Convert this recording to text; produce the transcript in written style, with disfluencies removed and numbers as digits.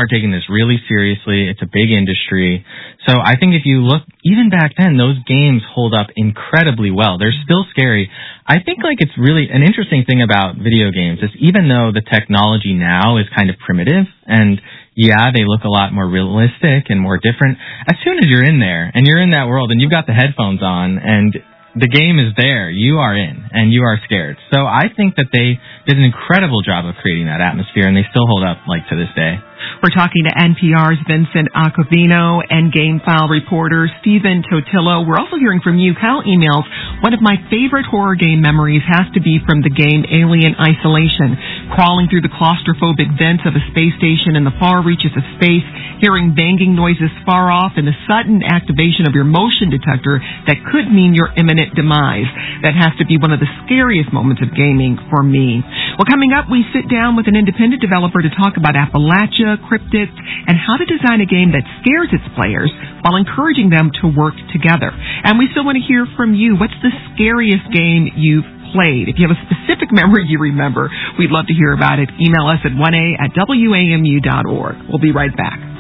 are taking this really seriously. It's a big industry. So I think if you look, even back then, those games hold up incredibly well. They're still scary. I think it's really an interesting thing about video games is even though the technology now is kind of primitive and yeah, they look a lot more realistic and more different, as soon as you're in there and you're in that world and you've got the headphones on and the game is there, you are in and you are scared. So I think that they did an incredible job of creating that atmosphere and they still hold up to this day. We're talking to NPR's Vincent Acovino and GameFile reporter Stephen Totillo. We're also hearing from you. Kyle emails, one of my favorite horror game memories has to be from the game Alien Isolation. Crawling through the claustrophobic vents of a space station in the far reaches of space, hearing banging noises far off, and the sudden activation of your motion detector that could mean your imminent demise. That has to be one of the scariest moments of gaming for me. Well, coming up, we sit down with an independent developer to talk about Appalachia, cryptids, and how to design a game that scares its players while encouraging them to work together. And we still want to hear from you. What's the scariest game you've played? If you have a specific memory you remember, we'd love to hear about it. Email us at 1a@wamu.org. We'll be right back.